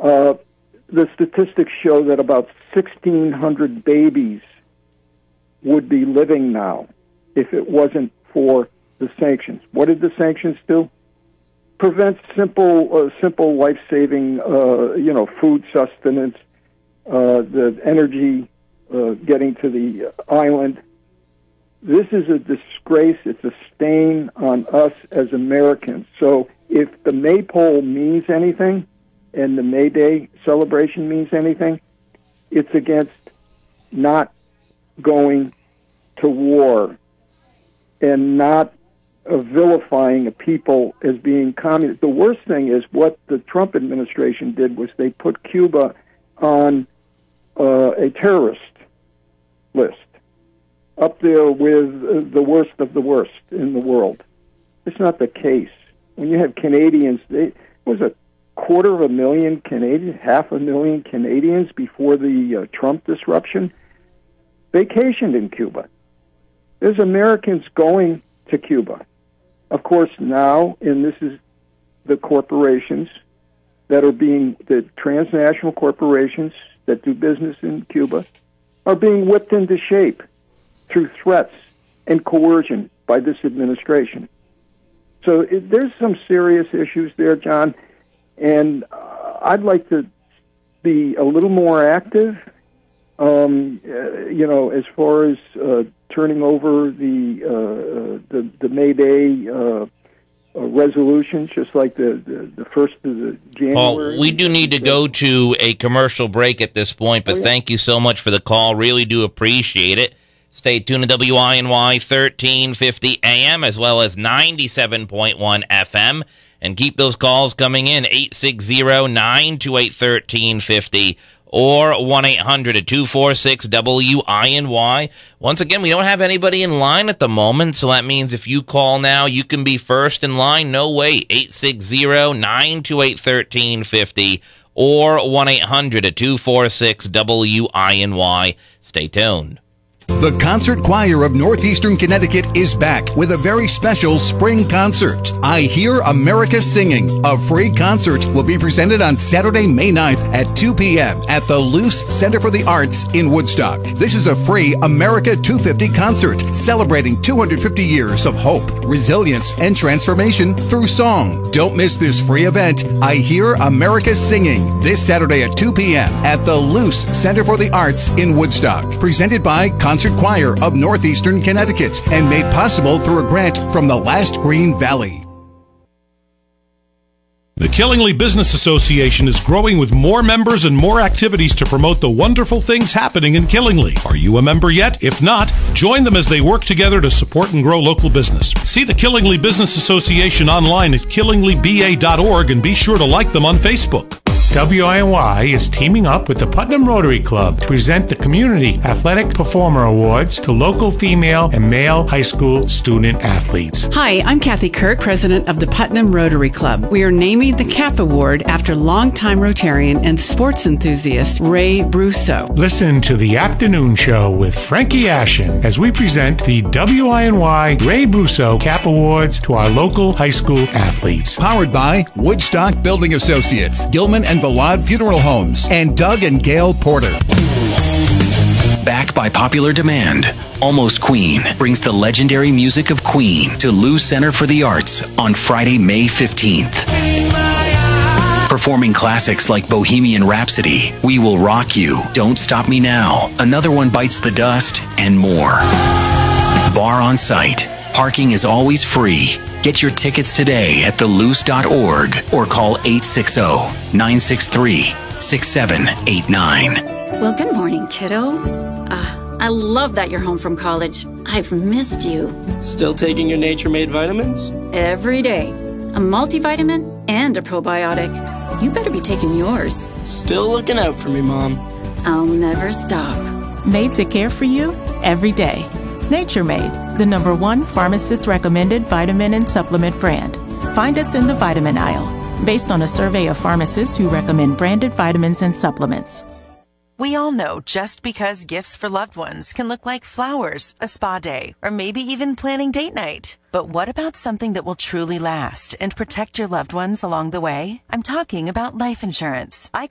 the statistics show that about 1,600 babies would be living now if it wasn't for the sanctions. What did the sanctions do? Prevent simple life-saving, food sustenance, the energy getting to the island. This is a disgrace. It's a stain on us as Americans. So if the Maypole means anything, and the May Day celebration means anything, it's against not going to war and not vilifying a people as being communist. The worst thing is what the Trump administration did was they put Cuba on a terrorist list, up there with the worst of the worst in the world. It's not the case. When you have Canadians, was a 250,000 Canadians, 500,000 Canadians before the Trump disruption vacationed in Cuba. There's Americans going to Cuba. Of course, now, and this is the corporations that are the transnational corporations that do business in Cuba are being whipped into shape through threats and coercion by this administration. So there's some serious issues there, John, and I'd like to be a little more active, as far as turning over the May Day resolutions, just like the first of the January. Well, we do need to go to a commercial break at this point, but thank you so much for the call. Really do appreciate it. Stay tuned to WINY 1350 AM as well as 97.1 FM. And keep those calls coming in, 860-928-1350 or 1-800-246-WINY. Once again, we don't have anybody in line at the moment, so that means if you call now, you can be first in line. No wait, 860-928-1350 or 1-800-246-WINY. Stay tuned. The Concert Choir of Northeastern Connecticut is back with a very special spring concert. I Hear America Singing. A free concert will be presented on Saturday, May 9th at 2 p.m. at the Luce Center for the Arts in Woodstock. This is a free America 250 concert celebrating 250 years of hope, resilience, and transformation through song. Don't miss this free event, I Hear America Singing, this Saturday at 2 p.m. at the Luce Center for the Arts in Woodstock. Presented by Concert Choir of Northeastern Connecticut and made possible through a grant from the Last Green Valley. The Killingly Business Association is growing with more members and more activities to promote the wonderful things happening in Killingly. Are you a member yet? If not, join them as they work together to support and grow local business. See the Killingly Business Association online at killinglyba.org and be sure to like them on Facebook. WINY is teaming up with the Putnam Rotary Club to present the Community Athletic Performer Awards to local female and male high school student athletes. Hi, I'm Kathy Kirk, president of the Putnam Rotary Club. We are naming the CAP Award after longtime Rotarian and sports enthusiast Ray Brusso. Listen to the afternoon show with Frankie Ashen as we present the WINY Ray Brusso CAP Awards to our local high school athletes. Powered by Woodstock Building Associates, Gilman and Valad Funeral Homes, and Doug and Gail Porter. Back by popular demand, Almost Queen brings the legendary music of Queen to Luce Center for the Arts on Friday, May 15th. Performing classics like Bohemian Rhapsody, We Will Rock You, Don't Stop Me Now, Another One Bites the Dust, and more. Bar on site. Parking is always free. Get your tickets today at theluce.org or call 860-963-6789. Well, good morning, kiddo. I love that you're home from college. I've missed you. Still taking your Nature Made vitamins? Every day. A multivitamin and a probiotic. You better be taking yours. Still looking out for me, Mom. I'll never stop. Made to care for you every day. Nature Made, the #1 pharmacist-recommended vitamin and supplement brand. Find us in the vitamin aisle, based on a survey of pharmacists who recommend branded vitamins and supplements. We all know just because gifts for loved ones can look like flowers, a spa day, or maybe even planning date night. But what about something that will truly last and protect your loved ones along the way? I'm talking about life insurance. I